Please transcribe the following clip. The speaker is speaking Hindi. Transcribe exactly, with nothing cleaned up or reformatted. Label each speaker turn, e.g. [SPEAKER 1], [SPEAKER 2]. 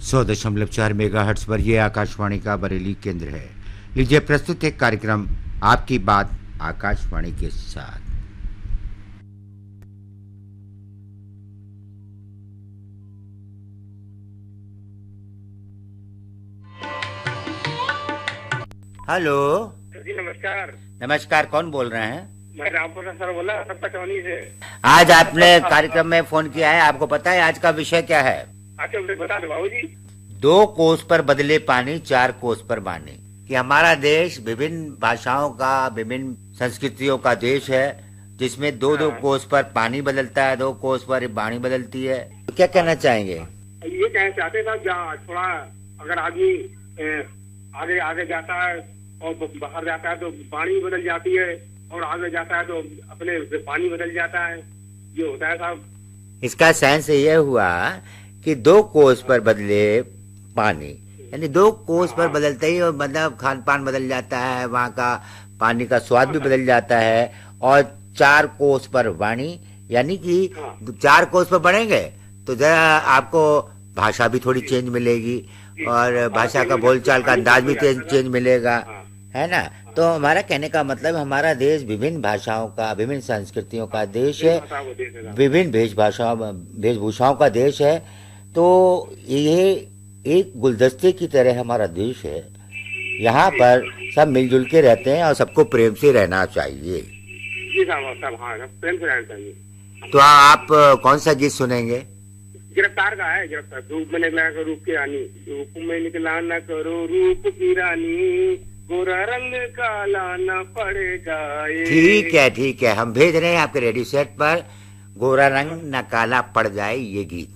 [SPEAKER 1] सौ दशमलव चार मेगा हर्ट्ज पर यह आकाशवाणी का बरेली केंद्र है। लीजिए प्रस्तुत है कार्यक्रम आपकी बात आकाशवाणी के साथ। हेलो
[SPEAKER 2] जी नमस्कार।
[SPEAKER 1] नमस्कार, कौन बोल रहे हैं?
[SPEAKER 2] मैं रामपुर सर बोला पचौनी से।
[SPEAKER 1] आज आपने कार्यक्रम में फोन किया है, आपको पता है आज का विषय क्या है?
[SPEAKER 2] अच्छा मुझे बता दो बाबू जी।
[SPEAKER 1] दो कोस पर बदले पानी, चार कोस पर बानी। कि हमारा देश विभिन्न भाषाओं का, विभिन्न संस्कृतियों का देश है, जिसमें दो दो कोस पर पानी बदलता है, दो कोस पर बाणी बदलती है। तो क्या कहना चाहेंगे?
[SPEAKER 2] ये कहना चाहते साहब, जहाँ थोड़ा अगर आदमी आगे आगे जाता है और बाहर जाता है तो पानी बदल जाती है, और आगे जाता है तो अपने पानी बदल जाता है। ये होता है साहब।
[SPEAKER 1] इसका सेंस ये हुआ कि दो कोस पर बदले पानी, यानी दो कोस पर बदलते ही और मतलब खान पान बदल जाता है, वहाँ का पानी का स्वाद भी बदल जाता है। और चार कोस पर वाणी, यानी कि चार कोस पर बढ़ेंगे तो जरा आपको भाषा भी थोड़ी चेंज मिलेगी और भाषा का बोलचाल का अंदाज भी चेंज मिलेगा, है ना। तो हमारा कहने का मतलब हमारा देश विभिन्न भाषाओं का, विभिन्न संस्कृतियों का देश है, विभिन्न भेषभाषाओं वेशभूषाओं का देश है। तो ये एक गुलदस्ते की तरह हमारा देश है। यहाँ पर सब मिलजुल के रहते हैं और सबको प्रेम से रहना चाहिए।
[SPEAKER 2] जी साहब, सब हाँ प्रेम से रहना चाहिए।
[SPEAKER 1] तो आप कौन सा गीत सुनेंगे?
[SPEAKER 2] गिरफ्तार का है। गिरफ्तार रूप में निकला करो रूप की रानी, रूप में निकला न करो रूप की रानी, गोरा रंग काला न पड़ेगा।
[SPEAKER 1] ठीक है ठीक है, हम भेज रहे हैं आपके रेडियो सेट पर गोरा रंग न काला पड़ जाए ये गीत।